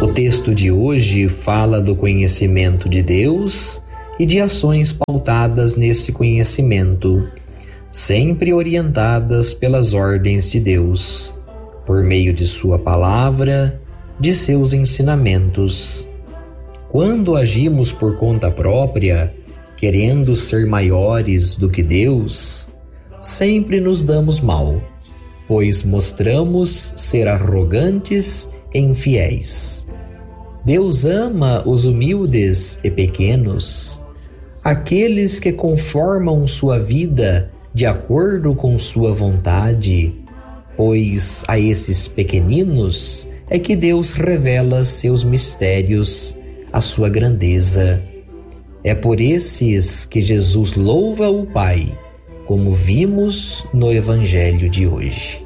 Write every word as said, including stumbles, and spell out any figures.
O texto de hoje fala do conhecimento de Deus e de ações pautadas nesse conhecimento, sempre orientadas pelas ordens de Deus, por meio de sua palavra, de seus ensinamentos. Quando agimos por conta própria, querendo ser maiores do que Deus, sempre nos damos mal, pois mostramos ser arrogantes e infiéis. Deus ama os humildes e pequenos, aqueles que conformam sua vida de acordo com sua vontade, pois a esses pequeninos é que Deus revela seus mistérios, a sua grandeza. É por esses que Jesus louva o Pai, como vimos no Evangelho de hoje.